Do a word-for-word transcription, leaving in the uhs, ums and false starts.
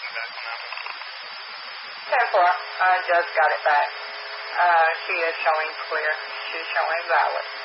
coming back on that one? ten four. I just got it back. Uh, she is showing clear. She's showing valid.